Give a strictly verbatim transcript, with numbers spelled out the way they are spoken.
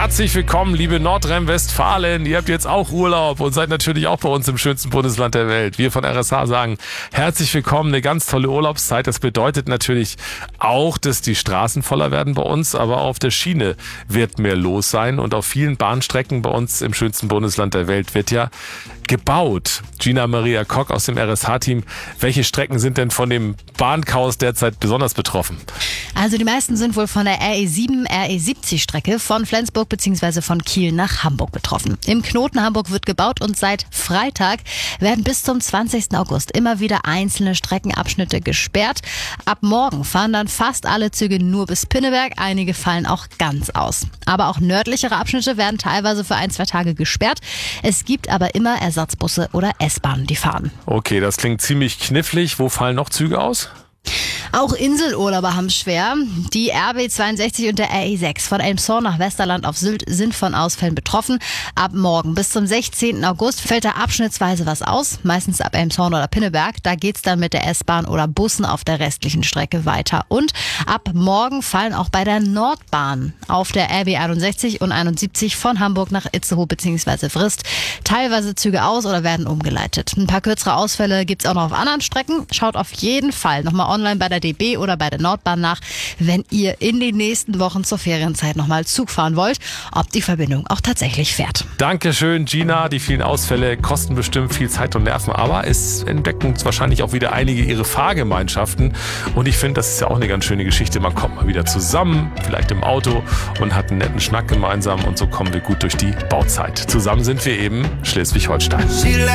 Herzlich willkommen, liebe Nordrhein-Westfalen. Ihr habt jetzt auch Urlaub und seid natürlich auch bei uns im schönsten Bundesland der Welt. Wir von R S H sagen herzlich willkommen, eine ganz tolle Urlaubszeit. Das bedeutet natürlich auch, dass die Straßen voller werden bei uns, aber auf der Schiene wird mehr los sein und auf vielen Bahnstrecken bei uns im schönsten Bundesland der Welt wird ja gebaut. Gina Maria Kock aus dem R S H-Team. Welche Strecken sind denn von dem Bahnchaos derzeit besonders betroffen? Also die meisten sind wohl von der R E sieben, R E siebzig Strecke von Flensburg bzw. von Kiel nach Hamburg betroffen. Im Knoten Hamburg wird gebaut und seit Freitag werden bis zum zwanzigsten August immer wieder einzelne Streckenabschnitte gesperrt. Ab morgen fahren dann fast alle Züge nur bis Pinneberg. Einige fallen auch ganz aus. Aber auch nördlichere Abschnitte werden teilweise für ein, zwei Tage gesperrt. Es gibt aber immer Ersatzbusse oder S-Bahnen, die fahren. Okay, das klingt ziemlich knifflig. Wo fallen noch Züge aus? Auch Inselurlauber haben es schwer. Die R B zweiundsechzig und der R E sechs von Elmshorn nach Westerland auf Sylt sind von Ausfällen betroffen. Ab morgen bis zum sechzehnten August fällt da abschnittsweise was aus, meistens ab Elmshorn oder Pinneberg. Da geht's dann mit der S-Bahn oder Bussen auf der restlichen Strecke weiter. Und ab morgen fallen auch bei der Nordbahn auf der R B einundsechzig und einundsiebzig von Hamburg nach Itzehoe bzw. Vrist teilweise Züge aus oder werden umgeleitet. Ein paar kürzere Ausfälle gibt's auch noch auf anderen Strecken. Schaut auf jeden Fall nochmal online bei der D B oder bei der Nordbahn nach, wenn ihr in den nächsten Wochen zur Ferienzeit nochmal Zug fahren wollt, ob die Verbindung auch tatsächlich fährt. Dankeschön, Gina. Die vielen Ausfälle kosten bestimmt viel Zeit und Nerven, aber es entdecken wahrscheinlich auch wieder einige ihre Fahrgemeinschaften. Und ich finde, das ist ja auch eine ganz schöne Geschichte. Man kommt mal wieder zusammen, vielleicht im Auto und hat einen netten Schnack gemeinsam und so kommen wir gut durch die Bauzeit. Zusammen sind wir eben Schleswig-Holstein.